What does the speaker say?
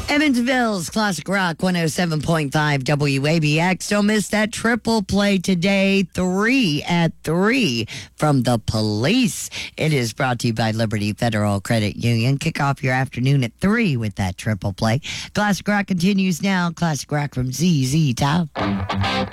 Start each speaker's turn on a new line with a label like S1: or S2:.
S1: Evansville's Classic Rock 107.5 WABX. Don't miss that triple play today, 3 at 3 from the Police. It is brought to you by Liberty Federal Credit Union. Kick off your afternoon at 3 with that triple play. Classic Rock continues now. Classic Rock from ZZ Top.